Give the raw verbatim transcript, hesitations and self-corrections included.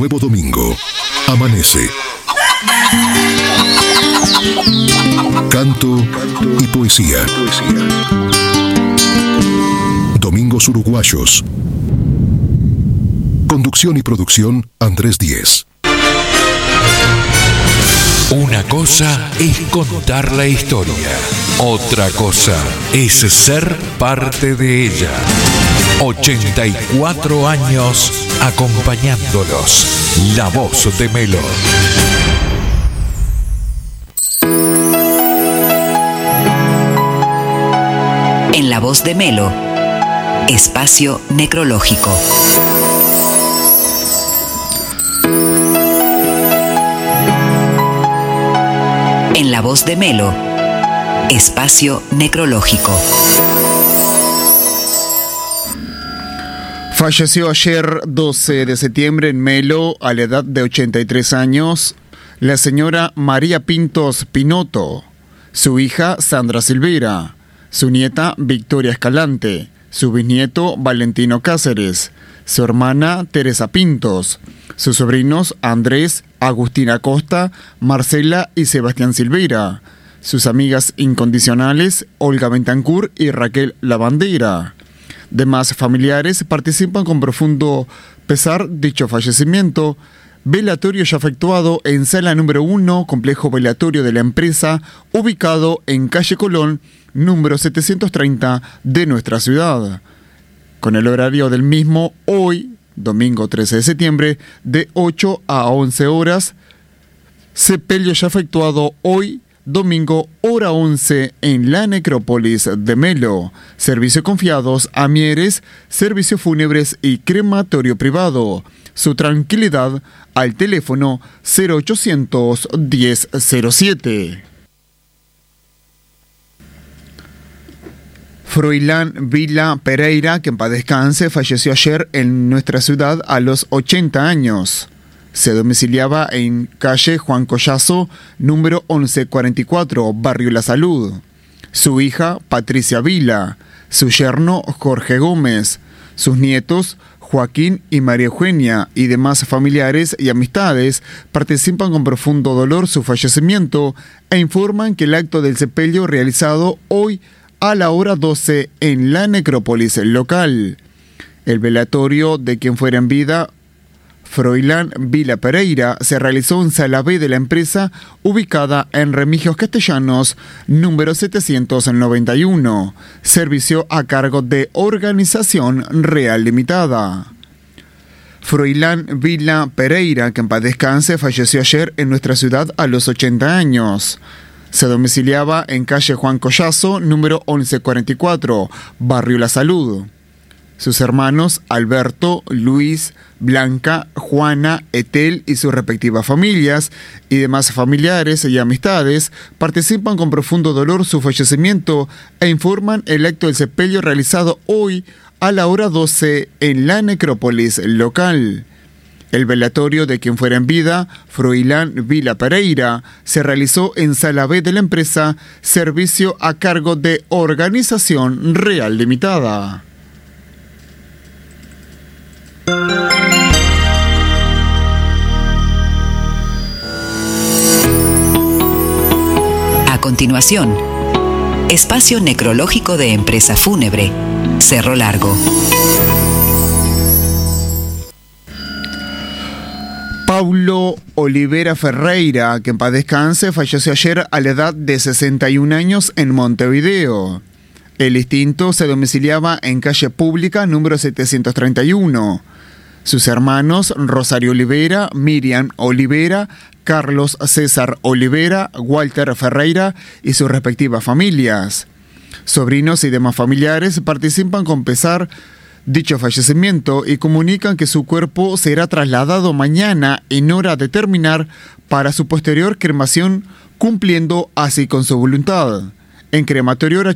nuevo domingo. Amanece. Canto y poesía. Domingos Uruguayos. Conducción y producción, Andrés Díez. Una cosa es contar la historia. Otra cosa es ser parte de ella. ochenta y cuatro años acompañándolos. La Voz de Melo. En La Voz de Melo, espacio necrológico. En La Voz de Melo, espacio necrológico. Falleció ayer, doce de septiembre, en Melo, a la edad de ochenta y tres años, la señora María Pintos Pinotto, su hija Sandra Silveira, su nieta Victoria Escalante, su bisnieto Valentino Cáceres, su hermana Teresa Pintos, sus sobrinos Andrés, Agustina Costa, Marcela y Sebastián Silveira, sus amigas incondicionales Olga Bentancur y Raquel Lavandera. Demás familiares participan con profundo pesar dicho fallecimiento. Velatorio ya efectuado en sala número uno, complejo velatorio de la empresa, ubicado en calle Colón, número setecientos treinta de nuestra ciudad. Con el horario del mismo, hoy, domingo trece de septiembre, de ocho a once horas. Sepelio ya efectuado hoy, domingo, hora once, en la necrópolis de Melo. Servicio confiados a Mieres, servicios fúnebres y crematorio privado. Su tranquilidad al teléfono cero ochocientos diez cero siete. Froilán Vila Pereira, que en paz descanse, falleció ayer en nuestra ciudad a los ochenta años. Se domiciliaba en calle Juan Collazo, número once cuarenta y cuatro, Barrio La Salud. Su hija, Patricia Vila, su yerno, Jorge Gómez, sus nietos, Joaquín y María Eugenia, y demás familiares y amistades participan con profundo dolor su fallecimiento e informan que el acto del sepelio realizado hoy a la hora doce en la necrópolis local. El velatorio de quien fuera en vida, Froilán Vila Pereira, se realizó en sala B de la empresa, ubicada en Remedios Castellanos, número setecientos noventa y uno, servicio a cargo de Organización Real Limitada. Froilán Vila Pereira, que en paz descanse, falleció ayer en nuestra ciudad a los ochenta años. Se domiciliaba en calle Juan Collazo, número once cuarenta y cuatro, Barrio La Salud. Sus hermanos Alberto, Luis, Blanca, Juana, Etel y sus respectivas familias y demás familiares y amistades participan con profundo dolor su fallecimiento e informan el acto del sepelio realizado hoy a la hora doce en la necrópolis local. El velatorio de quien fuera en vida, Froilán Vila Pereira, se realizó en sala B de la empresa, servicio a cargo de Organización Real Limitada. A continuación, espacio necrológico de Empresa Fúnebre, Cerro Largo. Paulo Olivera Ferreira, que en paz descanse, falleció ayer a la edad de sesenta y un años en Montevideo. El instinto se domiciliaba en calle Pública, número setecientos treinta y uno. Sus hermanos Rosario Olivera, Miriam Olivera, Carlos César Olivera, Walter Ferreira y sus respectivas familias. Sobrinos y demás familiares participan con pesar dicho fallecimiento y comunican que su cuerpo será trasladado mañana en hora de terminar para su posterior cremación, cumpliendo así con su voluntad. En crematorio